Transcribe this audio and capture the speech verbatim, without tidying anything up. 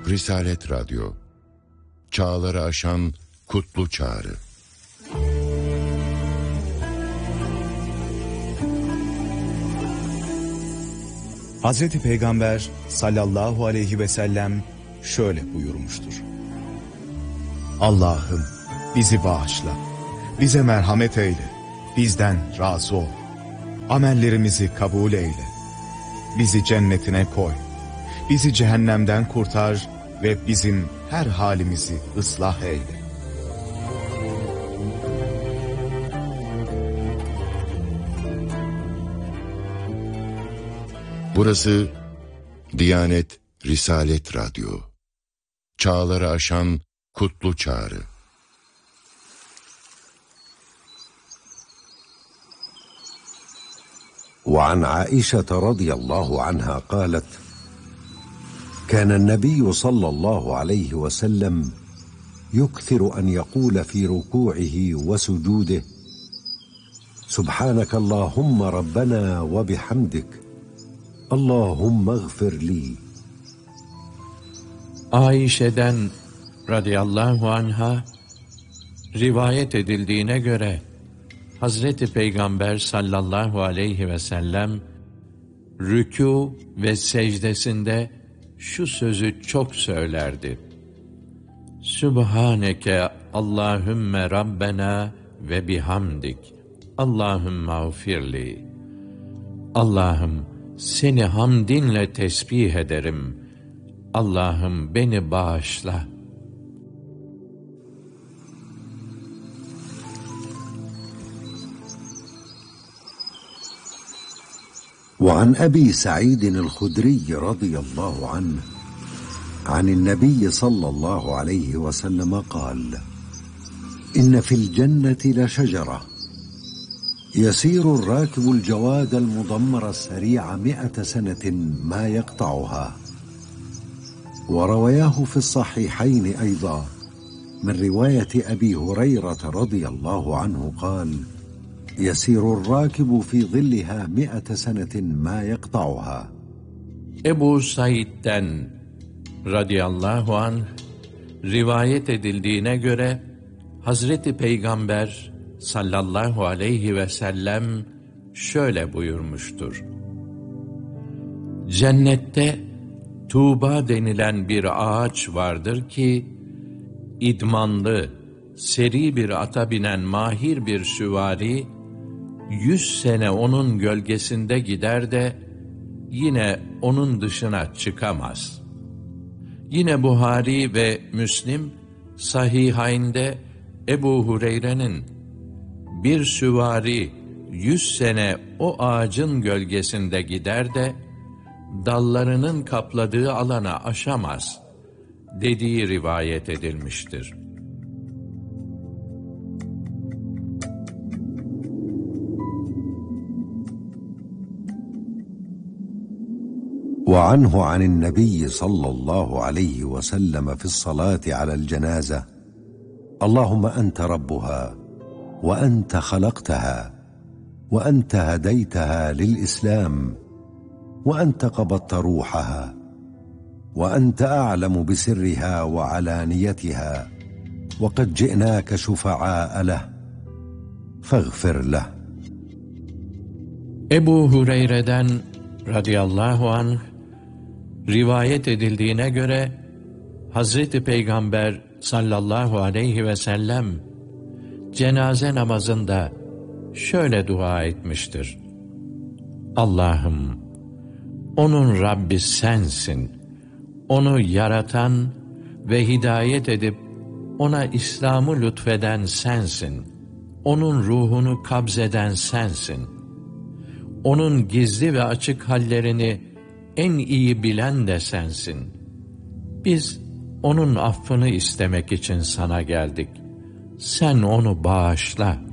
Risalet Radyo, çağları aşan kutlu çağrı. Hazreti Peygamber sallallahu aleyhi ve sellem şöyle buyurmuştur: Allah'ım bizi bağışla, bize merhamet eyle, bizden razı ol, amellerimizi kabul eyle, bizi cennetine koy, bizi cehennemden kurtar ve bizim her halimizi ıslah eyle. Burası Diyanet Risalet Radyo, çağları aşan kutlu çağrı. وعن عائشة رضي الله عنها قالت: كان النبي صلى الله عليه وسلم يكثر أن يقول في ركوعه وسجوده: سبحانك اللهم ربنا وبحمدك اللهم اغفر لي. Ayşe'den radıyallahu anha rivayet edildiğine göre Hazreti Peygamber sallallahu aleyhi ve sellem rükû ve secdesinde şu sözü çok söylerdi: Sübhaneke Allahümme Rabbena ve bihamdik Allahümme ağfirli. Allah'ım seni hamdinle tesbih ederim, Allah'ım beni bağışla. وعن أبي سعيد الخدري رضي الله عنه عن النبي صلى الله عليه وسلم قال: إن في الجنة لشجرة يسير الراكب الجواد المضمر السريع مئة سنة ما يقطعها. وروياه في الصحيحين أيضا من رواية أبي هريرة رضي الله عنه قال: يسير الراكب في ظلها مئة سنة ما يقطعها. Ebu Said'den radıyallahu anh rivayet edildiğine göre Hazreti Peygamber sallallahu aleyhi ve sellem şöyle buyurmuştur: Cennette Tuğba denilen bir ağaç vardır ki, idmanlı, seri bir ata binen mahir bir süvari, yüz sene onun gölgesinde gider de, yine onun dışına çıkamaz. Yine Buhari ve Müslim, Sahihayn'de Ebu Hureyre'nin, bir süvari yüz sene o ağacın gölgesinde gider de, dallarının kapladığı alana aşamaz dediği rivayet edilmiştir. وعنه عن النبي صلى الله عليه وسلم في الصلاة على الجنازة: اللهم أنت ربها وأنت خلقتها وأنت هديتها للإسلام وأنت قبضت روحها وأنت أعلم بسرها وعلانيتها وقد جئناك شفعاء له فاغفر له. Ebu Hureyre'den radıyallahu anh rivayet edildiğine göre Hazreti Peygamber sallallahu aleyhi ve sellem cenaze namazında şöyle dua etmiştir: Allah'ım, onun Rabbi sensin, onu yaratan ve hidayet edip ona İslam'ı lütfeden sensin, onun ruhunu kabzeden sensin, onun gizli ve açık hallerini en iyi bilen de sensin. Biz onun affını istemek için sana geldik. Sen onu bağışla.